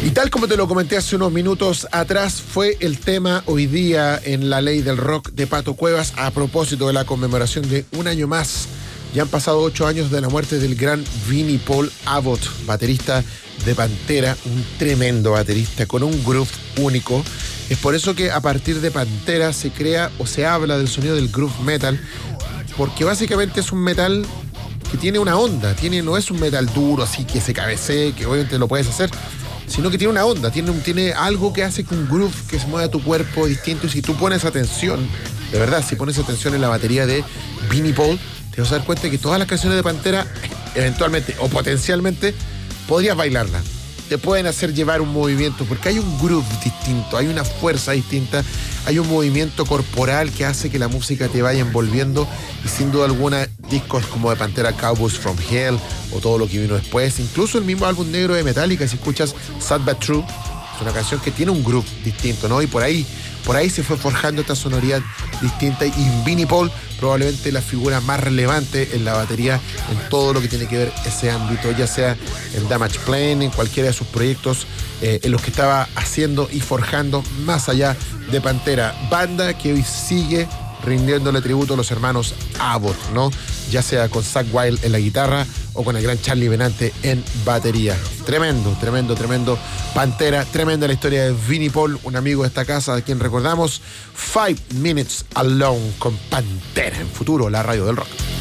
Y tal como te lo comenté hace unos minutos atrás, fue el tema hoy día en La Ley del Rock de Pato Cuevas a propósito de la conmemoración de un año más. Ya han pasado 8 años de la muerte del gran Vinnie Paul Abbott, baterista de Pantera, un tremendo baterista con un groove único. Es por eso que a partir de Pantera se crea o se habla del sonido del groove metal, porque básicamente es un metal que tiene una onda, no es un metal duro así que se cabecee, que obviamente lo puedes hacer, sino que tiene una onda, tiene algo que hace que un groove que se mueva a tu cuerpo distinto. Y si tú pones atención, de verdad, si pones atención en la batería de Vinnie Paul, te vas a dar cuenta que todas las canciones de Pantera, eventualmente o potencialmente, podrías bailarlas. Te pueden hacer llevar un movimiento, porque hay un groove distinto, hay una fuerza distinta, hay un movimiento corporal que hace que la música te vaya envolviendo. Y sin duda alguna, discos como de Pantera, Cowboys from Hell, o todo lo que vino después, incluso el mismo álbum negro de Metallica, si escuchas Sad But True, es una canción que tiene un groove distinto, ¿no? Y por ahí se fue forjando esta sonoridad distinta. Y Vinnie Paul, probablemente la figura más relevante en la batería en todo lo que tiene que ver ese ámbito, ya sea en Damageplan, en cualquiera de sus proyectos en los que estaba haciendo y forjando más allá de Pantera. Banda que hoy sigue rindiéndole tributo a los hermanos Abbott, ¿no? Ya sea con Zakk Wylde en la guitarra o con el gran Charlie Benante en batería. Tremendo Pantera, tremenda la historia de Vinnie Paul, un amigo de esta casa a quien recordamos. 5 Minutes Alone con Pantera en Futuro, la radio del rock.